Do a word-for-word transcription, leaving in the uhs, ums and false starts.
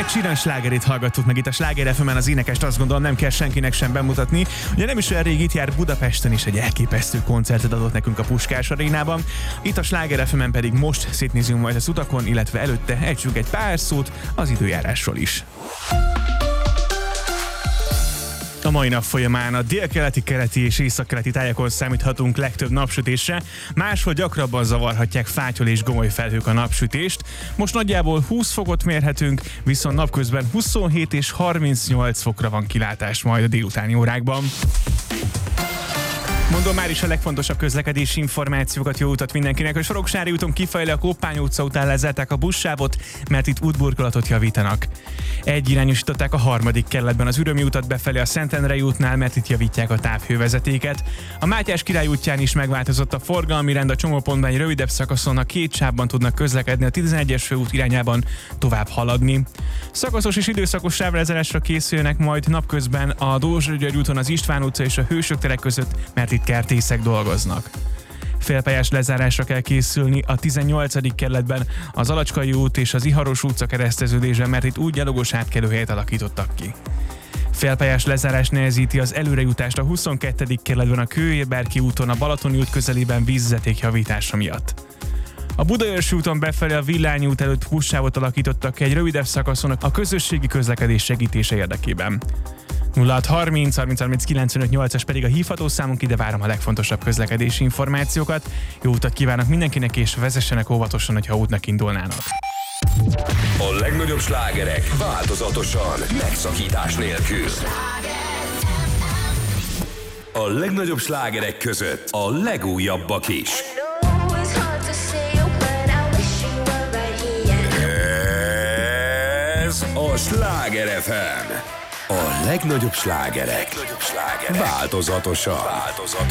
Ed Sheeran slágerét hallgattuk meg itt a Sláger ef emen, az énekest azt gondolom nem kell senkinek sem bemutatni. Ugye nem is olyan rég itt járt Budapesten is, egy elképesztő koncertet adott nekünk a Puskás Arénában. Itt a Sláger ef emen pedig most szétnézünk majd az utakon, illetve előtte ejtsünk egy pár szót az időjárásról is. A mai nap folyamán a délkeleti, keleti és északkeleti tájakon számíthatunk legtöbb napsütésre, máshol gyakrabban zavarhatják fátyol és gomoly felhők a napsütést. Most nagyjából húsz fokot mérhetünk, viszont napközben huszonhét és harmincnyolc fokra van kilátás majd a délutáni órákban. Mondom már is a legfontosabb közlekedési információkat, jó utat mindenkinek. A Soroksári úton kifelé a Koppány utca után lezárták a buszsávot, mert itt útburkolatot javítanak. Egyirányosították a harmadik kerületben az Ürömi utat befelé a Szentendrei útnál, mert itt javítják a távhővezetéket. A Mátyás Király útján is megváltozott a forgalmi rend, a csomópontban egy rövidebb szakaszon a két sávban tudnak közlekedni, a tizenegyes főút irányában tovább haladni. Szakaszos és időszakos sávlezárásra készülnek majd napközben a Dózsa György úton az István utca és a Hősök tere között, mert itt kertészek dolgoznak. Félpályás lezárásra kell készülni a tizennyolcadik kerületben az Alacskai út és az Iharos utca kereszteződésben, mert itt úgy gyalogos átkelőhelyet alakítottak ki. Félpályás lezárás nehezíti az előrejutást a huszonkettő kerületben a Kőérberki úton, a Balatoni út közelében vízvezeték javítása miatt. A Budaörsi úton befelé a Villányi út előtt buszsávot alakítottak ki egy rövidebb szakaszon a közösségi közlekedés segítése érdekében. nulla hat harminc harminc harminc kilencvenöt nyolcas pedig a hívható számunk, ide várom a legfontosabb közlekedési információkat. Jó utat kívánok mindenkinek, és vezessenek óvatosan, hogyha útnak indulnának. A legnagyobb slágerek változatosan, megszakítás nélkül. A legnagyobb slágerek között a legújabbak is. Ez a Sláger ef em. A legnagyobb slágerek. Változatosan. Változatosan.